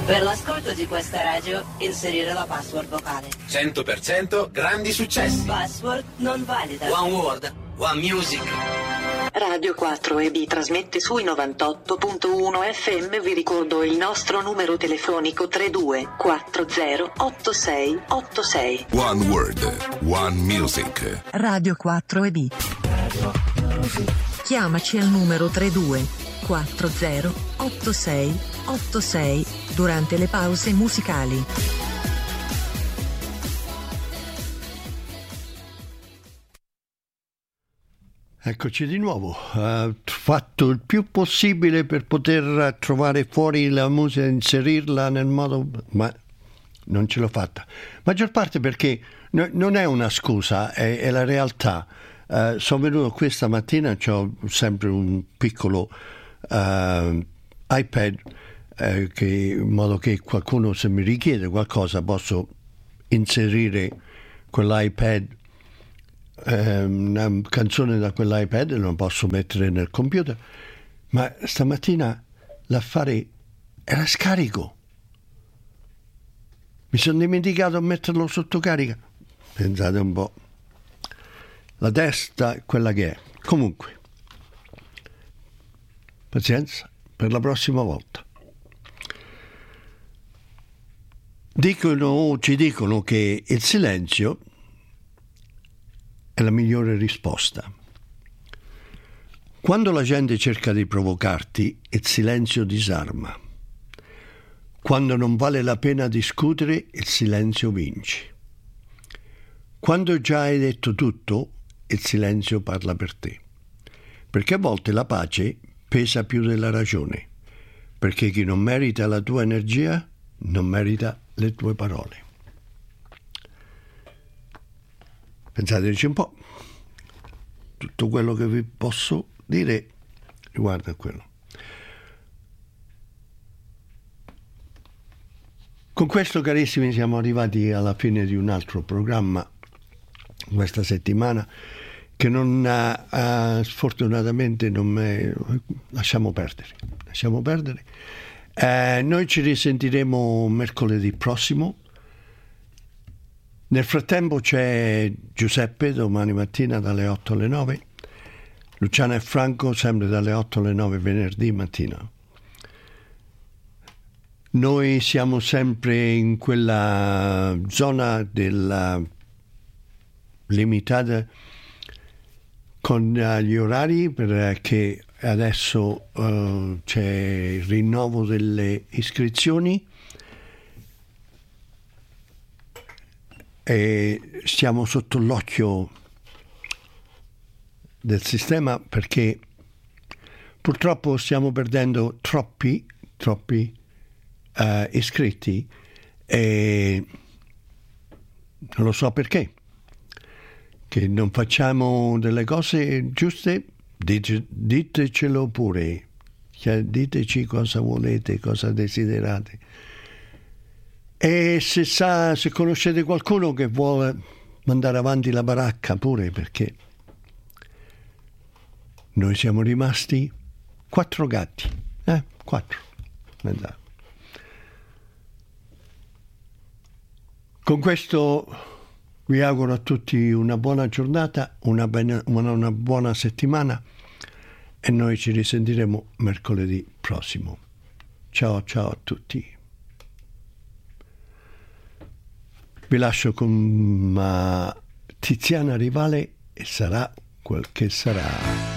Per l'ascolto di questa radio, inserire la password vocale. 100% grandi successi. Password non valida. One Word, One Music. Radio 4EB trasmette sui 98.1 FM. Vi ricordo il nostro numero telefonico 32408686. One Word, One Music. Radio 4EB. Chiamaci al numero 32408686 durante le pause musicali. Eccoci di nuovo. Ho fatto il più possibile per poter trovare fuori la musica, inserirla nel modo, ma non ce l'ho fatta. Maggior parte perché non è una scusa, è la realtà. Sono venuto questa mattina, ho sempre un piccolo iPad, in modo che qualcuno, se mi richiede qualcosa, posso inserire quell'iPad, una canzone da quell'iPad, non posso mettere nel computer. Ma stamattina l'affare era scarico, mi sono dimenticato di metterlo sotto carica. Pensate un po', la testa è quella che è. Comunque, pazienza per la prossima volta. Ci dicono che il silenzio è la migliore risposta. Quando la gente cerca di provocarti, il silenzio disarma. Quando non vale la pena discutere, il silenzio vince. Quando già hai detto tutto, il silenzio parla per te. Perché a volte la pace pesa più della ragione. Perché chi non merita la tua energia non merita le tue parole. Pensateci un po'. Tutto quello che vi posso dire riguarda quello. Con questo, carissimi, siamo arrivati alla fine di un altro programma questa settimana che sfortunatamente lasciamo perdere. Noi ci risentiremo mercoledì prossimo. Nel frattempo c'è Giuseppe domani mattina dalle 8 alle 9, Luciana e Franco sempre dalle 8 alle 9 venerdì mattina. Noi siamo sempre in quella zona della limitata con gli orari, perché adesso c'è il rinnovo delle iscrizioni e stiamo sotto l'occhio del sistema, perché purtroppo stiamo perdendo troppi iscritti e non lo so perché. Che non facciamo delle cose giuste, ditecelo pure, diteci cosa volete, cosa desiderate. E se conoscete qualcuno che vuole mandare avanti la baracca pure, perché noi siamo rimasti 4 gatti, 4. Con questo vi auguro a tutti una buona giornata, una buona settimana e noi ci risentiremo mercoledì prossimo. Ciao a tutti. Vi lascio con Tiziana Rivale e sarà quel che sarà.